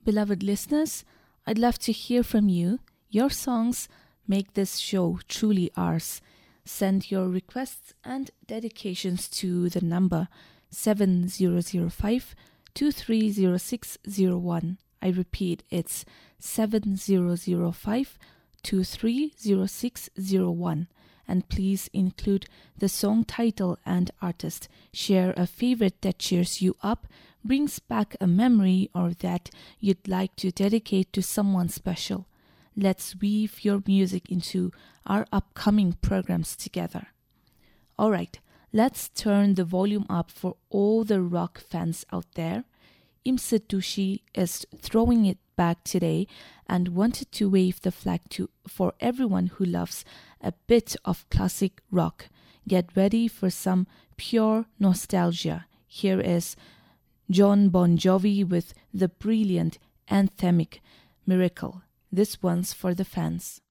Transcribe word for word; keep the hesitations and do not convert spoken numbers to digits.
beloved listeners, I'd love to hear from you. Your songs make this show truly ours. Send your requests and dedications to the number seven zero zero five, two three zero six zero one. I repeat, it's seven zero zero five, two three zero six zero one. And please include the song title and artist. Share a favorite that cheers you up, brings back a memory, or that you'd like to dedicate to someone special. Let's weave your music into our upcoming programs together. All right, let's turn the volume up for all the rock fans out there. Imse Dushi is throwing it back today and wanted to wave the flag to for everyone who loves a bit of classic rock. Get ready for some pure nostalgia. Here is Jon Bon Jovi with the brilliant anthemic Miracle. This one's for the fans.